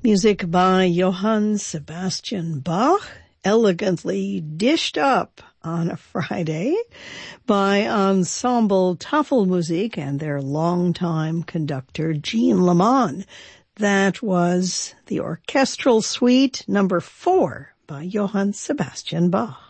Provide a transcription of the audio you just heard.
Music by Johann Sebastian Bach, elegantly dished up on a Friday by Ensemble Tafelmusik and their longtime conductor Jean Lamont. That was the Orchestral Suite number 4 by Johann Sebastian Bach.